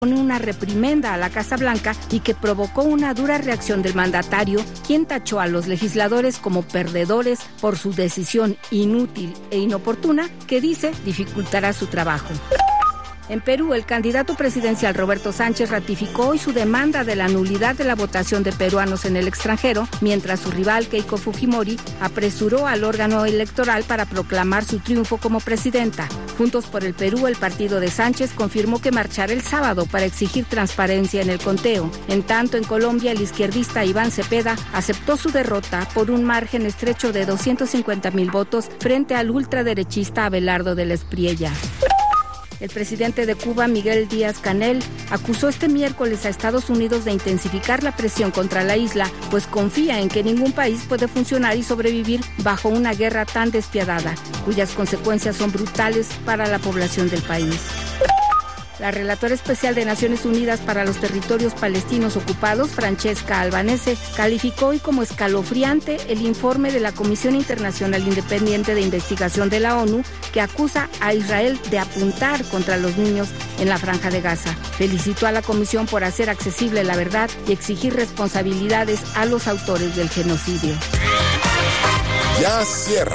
pone una reprimenda a la Casa Blanca y que provocó una dura reacción del mandatario, quien tachó a los legisladores como perdedores por su decisión inútil e inoportuna que dice dificultará su trabajo. En Perú, el candidato presidencial Roberto Sánchez ratificó hoy su demanda de la nulidad de la votación de peruanos en el extranjero, mientras su rival Keiko Fujimori apresuró al órgano electoral para proclamar su triunfo como presidenta. Juntos por el Perú, el partido de Sánchez confirmó que marchará el sábado para exigir transparencia en el conteo. En tanto, en Colombia, el izquierdista Iván Cepeda aceptó su derrota por un margen estrecho de 250,000 votos frente al ultraderechista Abelardo de la Espriella. El presidente de Cuba, Miguel Díaz-Canel, acusó este miércoles a Estados Unidos de intensificar la presión contra la isla, pues confía en que ningún país puede funcionar y sobrevivir bajo una guerra tan despiadada, cuyas consecuencias son brutales para la población del país. La relatora especial de Naciones Unidas para los territorios palestinos ocupados, Francesca Albanese, calificó hoy como escalofriante el informe de la Comisión Internacional Independiente de Investigación de la ONU, que acusa a Israel de apuntar contra los niños en la Franja de Gaza. Felicitó a la comisión por hacer accesible la verdad y exigir responsabilidades a los autores del genocidio. Ya cierra.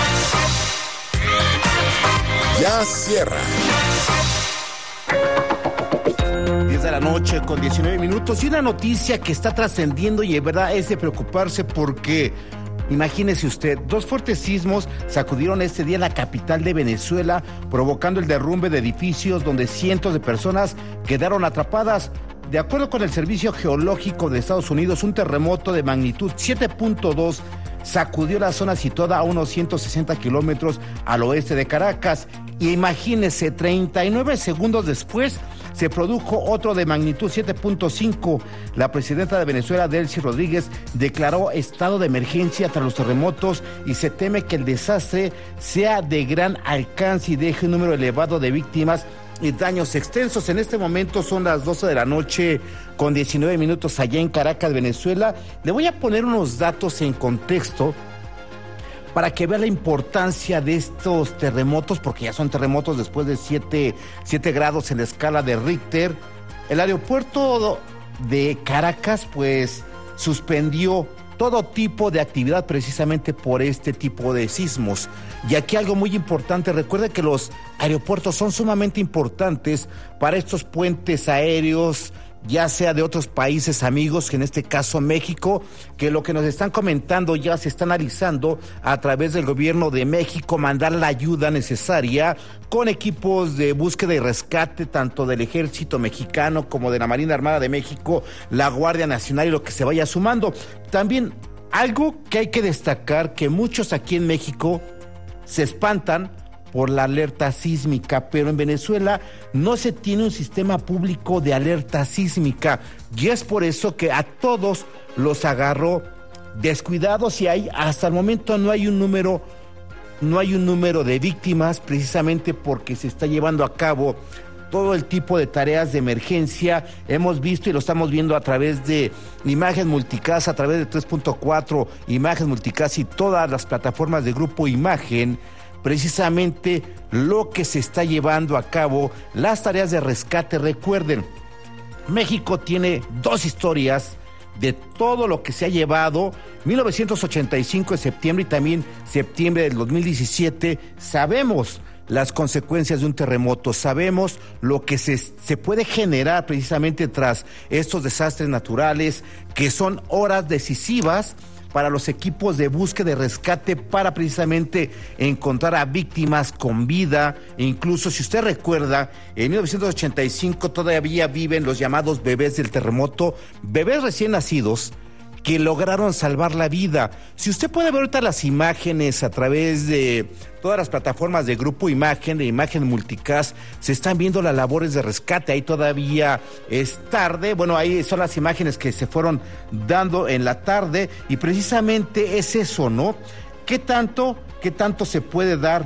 Ya cierra. 10 de la noche con 19 minutos y una noticia que está trascendiendo y de verdad es de preocuparse porque imagínese usted, 2 fuertes sismos sacudieron este día la capital de Venezuela, provocando el derrumbe de edificios donde cientos de personas quedaron atrapadas. De acuerdo con el Servicio Geológico de Estados Unidos, un terremoto de magnitud 7.2 sacudió la zona situada a unos 160 kilómetros al oeste de Caracas. Y imagínese, 39 segundos después se produjo otro de magnitud 7.5. La presidenta de Venezuela, Delcy Rodríguez, declaró estado de emergencia tras los terremotos y se teme que el desastre sea de gran alcance y deje un número elevado de víctimas y daños extensos. En este momento son las 12 de la noche con 19 minutos allá en Caracas, Venezuela. Le voy a poner unos datos en contexto para que vea la importancia de estos terremotos, porque ya son terremotos después de 7 grados en la escala de Richter. El aeropuerto de Caracas, pues, suspendió todo tipo de actividad precisamente por este tipo de sismos. Y aquí algo muy importante, recuerde que los aeropuertos son sumamente importantes para estos puentes aéreos, ya sea de otros países amigos, que en este caso México, que lo que nos están comentando ya se está analizando a través del gobierno de México, mandar la ayuda necesaria con equipos de búsqueda y rescate, tanto del Ejército Mexicano como de la Marina Armada de México, la Guardia Nacional y lo que se vaya sumando. También algo que hay que destacar, que muchos aquí en México se espantan por la alerta sísmica, pero en Venezuela no se tiene un sistema público de alerta sísmica y es por eso que a todos los agarró descuidados y hasta el momento no hay un número de víctimas, precisamente porque se está llevando a cabo todo el tipo de tareas de emergencia. Hemos visto y lo estamos viendo a través de Imagen Multicast, a través de 3.4 Imagen Multicast y todas las plataformas de Grupo Imagen, precisamente lo que se está llevando a cabo, las tareas de rescate. Recuerden, México tiene 2 historias de todo lo que se ha llevado. 1985 de septiembre y también septiembre del 2017, sabemos las consecuencias de un terremoto, sabemos lo que se puede generar precisamente tras estos desastres naturales, que son horas decisivas para los equipos de búsqueda y rescate para precisamente encontrar a víctimas con vida. E incluso, si usted recuerda, en 1985 todavía viven los llamados bebés del terremoto, bebés recién nacidos que lograron salvar la vida. Si usted puede ver ahorita las imágenes a través de todas las plataformas de Grupo Imagen, de Imagen Multicast, se están viendo las labores de rescate. Ahí todavía es tarde, bueno, ahí son las imágenes que se fueron dando en la tarde y precisamente es eso, ¿no? ¿Qué tanto se puede dar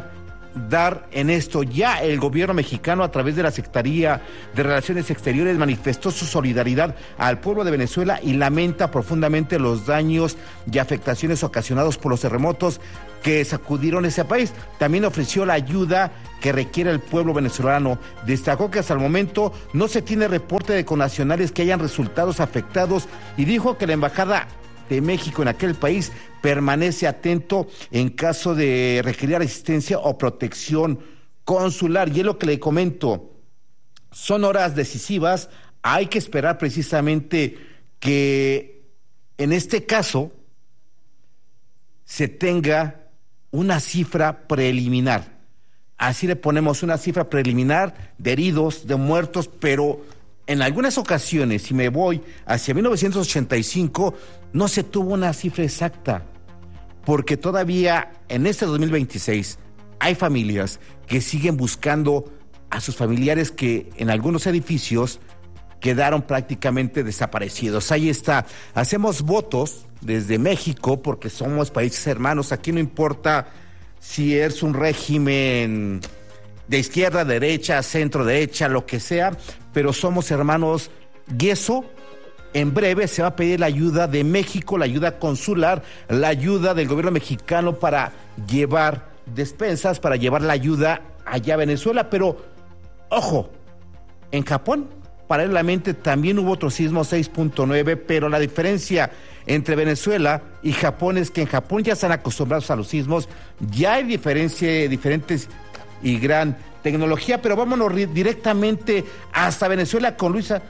dar en esto. Ya el gobierno mexicano, a través de la Secretaría de Relaciones Exteriores, manifestó su solidaridad al pueblo de Venezuela y lamenta profundamente los daños y afectaciones ocasionados por los terremotos que sacudieron ese país. También ofreció la ayuda que requiere el pueblo venezolano. Destacó que hasta el momento no se tiene reporte de connacionales que hayan resultado afectados y dijo que la embajada de México en aquel país permanece atento en caso de requerir asistencia o protección consular. Y es lo que le comento, son horas decisivas, hay que esperar precisamente que en este caso se tenga una cifra preliminar. Así le ponemos una cifra preliminar de heridos, de muertos, pero en algunas ocasiones, si me voy hacia 1985, no se tuvo una cifra exacta, porque todavía en este 2026 hay familias que siguen buscando a sus familiares que en algunos edificios quedaron prácticamente desaparecidos. Ahí está, hacemos votos desde México porque somos países hermanos, aquí no importa si es un régimen de izquierda, derecha, centro derecha, lo que sea, pero somos hermanos y eso en breve se va a pedir la ayuda de México, la ayuda consular, la ayuda del gobierno mexicano para llevar despensas, para llevar la ayuda allá a Venezuela, pero ojo, en Japón paralelamente también hubo otro sismo 6.9, pero la diferencia entre Venezuela y Japón es que en Japón ya están acostumbrados a los sismos, ya hay diferentes y gran tecnología, pero vámonos directamente hasta Venezuela con Luisa.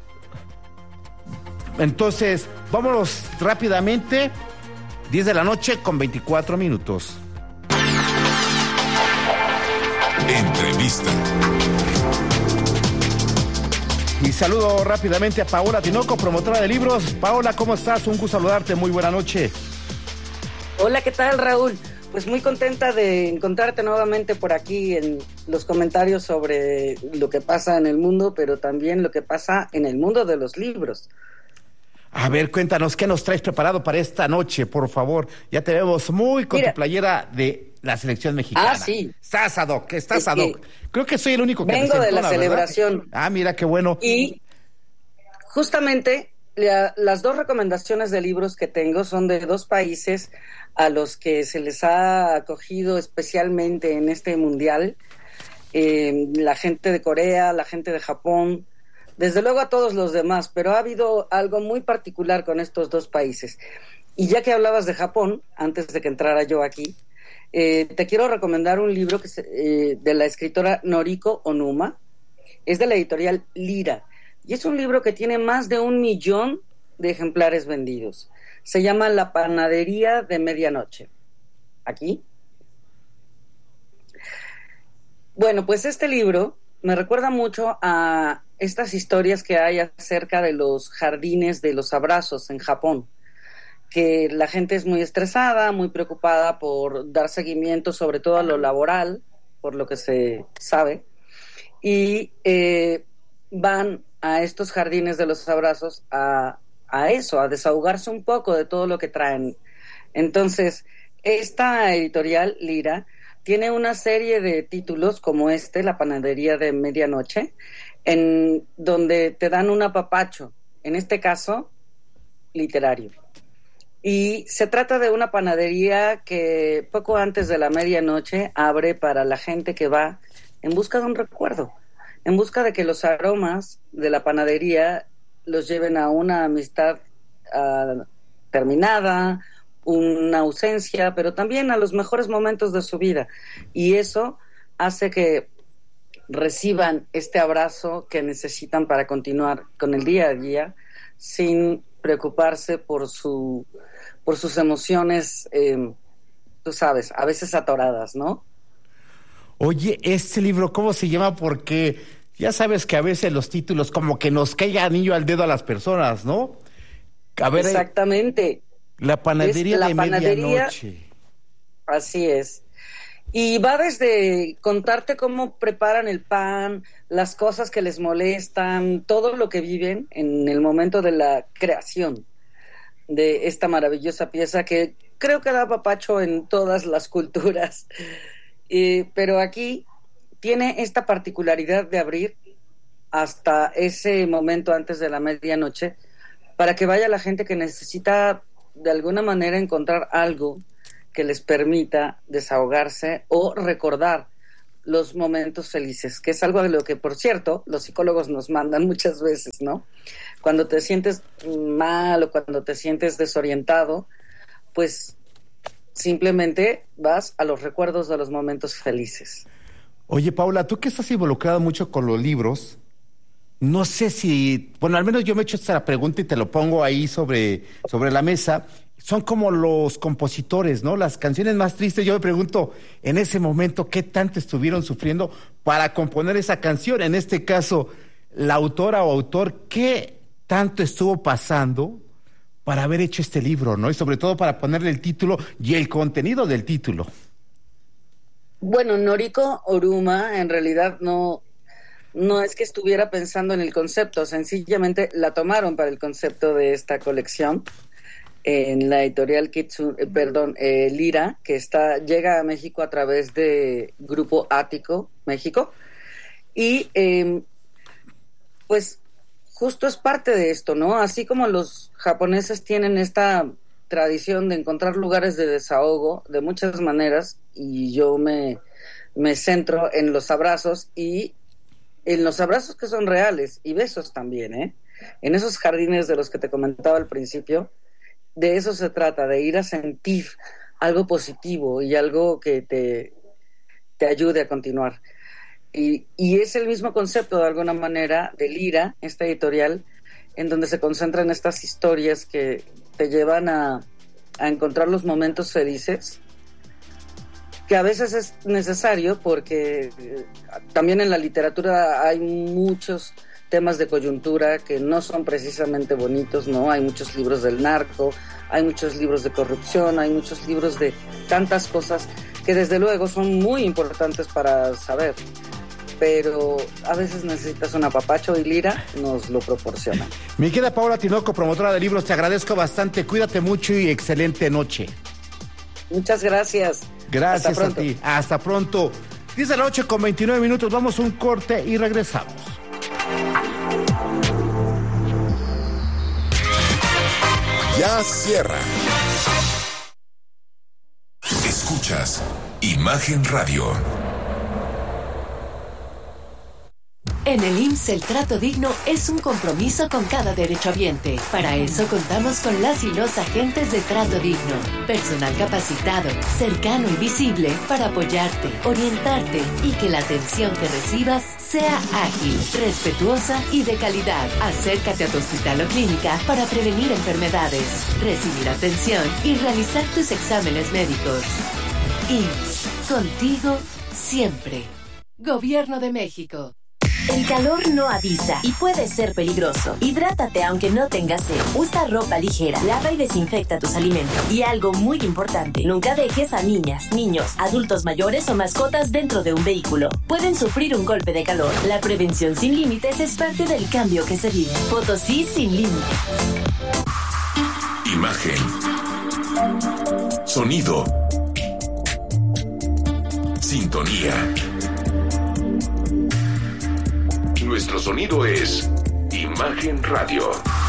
Entonces, vámonos rápidamente, 10 de la noche con 24 minutos. Entrevista. Y saludo rápidamente a Paola Tinoco, promotora de libros. Paola, ¿cómo estás? Un gusto saludarte, muy buena noche. Hola, ¿qué tal, Raúl? Pues muy contenta de encontrarte nuevamente por aquí en los comentarios sobre lo que pasa en el mundo, pero también lo que pasa en el mundo de los libros. A ver, cuéntanos, ¿qué nos traes preparado para esta noche, por favor? Ya te vemos muy con tu playera de la selección mexicana. Ah, sí. Estás ad hoc, estás ad hoc. Creo que soy el único que vengo de la celebración. ¿Verdad? Ah, mira, qué bueno. Y justamente las dos recomendaciones de libros que tengo son de dos países a los que se les ha acogido especialmente en este mundial. La gente de Corea, la gente de Japón, desde luego a todos los demás, pero ha habido algo muy particular con estos dos países. Y ya que hablabas de Japón, antes de que entrara yo aquí, te quiero recomendar un libro de la escritora Noriko Onuma. Es de la editorial Lira. Y es un libro que tiene más de 1 millón de ejemplares vendidos. Se llama La panadería de medianoche. Aquí. Bueno, pues este libro me recuerda mucho a estas historias que hay acerca de los jardines de los abrazos en Japón, que la gente es muy estresada, muy preocupada por dar seguimiento sobre todo a lo laboral, por lo que se sabe, y van a estos jardines de los abrazos a eso, a desahogarse un poco de todo lo que traen. Entonces, esta editorial, Lira, tiene una serie de títulos como La panadería de medianoche, en donde te dan un apapacho, en este caso, literario. Y se trata de una panadería que poco antes de la medianoche abre para la gente que va en busca de un recuerdo, en busca de que los aromas de la panadería los lleven a una amistad terminada, una ausencia, pero también a los mejores momentos de su vida. Y eso hace que reciban este abrazo que necesitan para continuar con el día a día sin preocuparse por sus emociones, tú sabes, a veces atoradas, ¿no? Oye, este libro, ¿cómo se llama? Porque ya sabes que a veces los títulos como que nos cae anillo al dedo a las personas, ¿no? A ver, exactamente. La panadería de medianoche. Así es. Y va desde contarte cómo preparan el pan, las cosas que les molestan, todo lo que viven en el momento de la creación de esta maravillosa pieza que creo que da papacho en todas las culturas. Pero aquí tiene esta particularidad de abrir hasta ese momento antes de la medianoche para que vaya la gente que necesita de alguna manera encontrar algo que les permita desahogarse o recordar los momentos felices, que es algo de lo que, por cierto, los psicólogos nos mandan muchas veces, ¿no? Cuando te sientes mal o cuando te sientes desorientado, pues simplemente vas a los recuerdos de los momentos felices. Oye, Paula, tú que estás involucrada mucho con los libros, no sé si, bueno, al menos yo me he hecho esta pregunta y te lo pongo ahí sobre la mesa. Son como los compositores, ¿no? Las canciones más tristes. Yo me pregunto, en ese momento, ¿qué tanto estuvieron sufriendo para componer esa canción? En este caso, la autora o autor, ¿qué tanto estuvo pasando para haber hecho este libro, ¿no? Y sobre todo para ponerle el título y el contenido del título. Bueno, Noriko Oruma en realidad no es que estuviera pensando en el concepto, sencillamente la tomaron para el concepto de esta colección en la editorial Lira, que llega a México a través de Grupo Ático, México, y pues justo es parte de esto, ¿no? Así como los japoneses tienen esta tradición de encontrar lugares de desahogo de muchas maneras, y yo me centro en los abrazos y en los abrazos que son reales, y besos también, en esos jardines de los que te comentaba al principio. De eso se trata, de ir a sentir algo positivo y algo que te ayude a continuar. Y es el mismo concepto, de alguna manera, de Lira, esta editorial, en donde se concentran estas historias que te llevan a encontrar los momentos felices, que a veces es necesario porque también en la literatura hay muchos temas de coyuntura que no son precisamente bonitos, ¿no? Hay muchos libros del narco, hay muchos libros de corrupción, hay muchos libros de tantas cosas que desde luego son muy importantes para saber, pero a veces necesitas un apapacho y Lira nos lo proporciona. Mi querida Paula Tinoco, promotora de libros, te agradezco bastante, cuídate mucho y excelente noche. Muchas gracias. Gracias a ti. Hasta pronto. 10:29, vamos a un corte y regresamos. Ya cierra. Escuchas Imagen Radio. En el IMSS el trato digno es un compromiso con cada derechohabiente. Para eso contamos con las y los agentes de trato digno. Personal capacitado, cercano y visible para apoyarte, orientarte y que la atención que recibas sea ágil, respetuosa y de calidad. Acércate a tu hospital o clínica para prevenir enfermedades, recibir atención y realizar tus exámenes médicos. IMSS, contigo siempre. Gobierno de México. El calor no avisa y puede ser peligroso. Hidrátate aunque no tengas sed. Usa ropa ligera, lava y desinfecta tus alimentos. Y algo muy importante, nunca dejes a niñas, niños, adultos mayores o mascotas dentro de un vehículo. Pueden sufrir un golpe de calor. La prevención sin límites es parte del cambio que se vive. Potosí sin límites. Imagen. Sonido. Sintonía. Nuestro sonido es Imagen Radio.